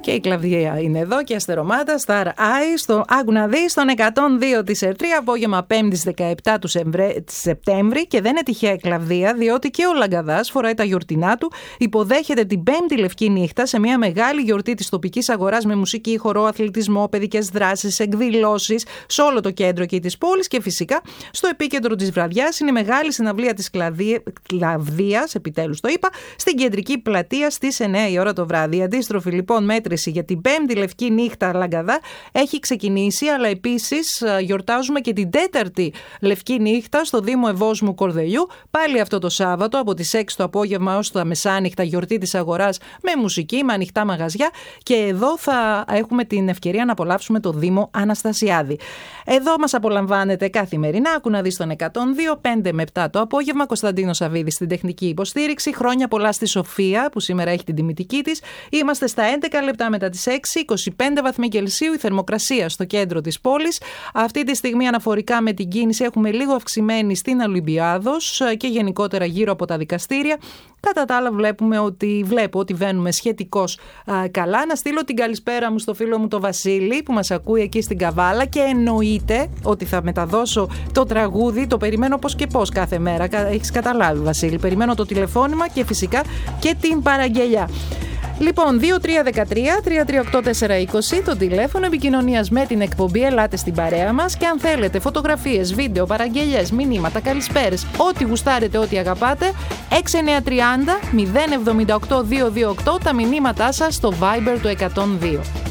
Και η Κλαβδία είναι εδώ και Αστερομάτα, Star Eye, στο Άγουνα στον 102 της Ερτρία, απόγευμα 5ης 17 του Σεπτέμβρη. Και δεν είναι τυχαία η Κλαβδία, διότι και ο Λαγκαδάς φοράει τα γιορτινά του, υποδέχεται την 5η Λευκή Νύχτα σε μια μεγάλη γιορτή της τοπικής αγοράς με μουσική, χορό, αθλητισμό, παιδικές δράσεις, εκδηλώσεις σε όλο το κέντρο και της πόλης. Και φυσικά στο επίκεντρο της βραδιάς είναι η μεγάλη συναυλία της Κλαβδίας, επιτέλους το είπα, στην κεντρική πλατεία στις 9 η ώρα το βράδυ. Η αντίστροφη λοιπόν μέτρηση για την 5η Λευκή Νύχτα Λαγκαδά έχει ξεκινήσει, αλλά επίσης γιορτάζουμε και την 4η Λευκή Νύχτα στο Δήμο Ευόσμου Κορδελιού, πάλι αυτό το Σάββατο από τις 6 το απόγευμα ως τα μεσάνυχτα, γιορτή της αγοράς με μουσική, με ανοιχτά μαγαζιά. Και εδώ θα έχουμε την ευκαιρία να απολαύσουμε το Δήμο Αναστασιάδη. Εδώ μας απολαμβάνετε καθημερινά, Άκουνα δεις στον 102, 5 με 7 το απόγευμα. Κωνσταντίνος Σαββίδης στην τεχνική υποστήριξη. Χρόνια πολλά στη Σοφία που σήμερα έχει την τιμητική της. Είμαστε στα 11 λεπτά μετά τις 6, 25 βαθμοί Κελσίου η θερμοκρασία στο κέντρο της πόλης. Αυτή τη στιγμή αναφορικά με την κίνηση έχουμε λίγο αυξημένη στην Ολυμπιάδος και γενικότερα γύρω από τα δικαστήρια. Κατά τα άλλα βλέπω ότι βαίνουμε σχετικώς καλά. Να στείλω την καλησπέρα μου στο φίλο μου το Βασίλη που μας ακούει εκεί στην Καβάλα και εννοείται ότι θα μεταδώσω το τραγούδι, το περιμένω πώς και πώς κάθε μέρα. Έχεις καταλάβει Βασίλη, περιμένω το τηλεφώνημα και φυσικά και την παραγγελιά. Λοιπόν, 2313-338-420 το τηλέφωνο επικοινωνίας με την εκπομπή. Ελάτε στην παρέα μας και αν θέλετε φωτογραφίες, βίντεο, παραγγελιές, μηνύματα, καλησπέρες, ό,τι γουστάρετε, ό,τι αγαπάτε, 6930-078-228 τα μηνύματά σας στο Viber του 102.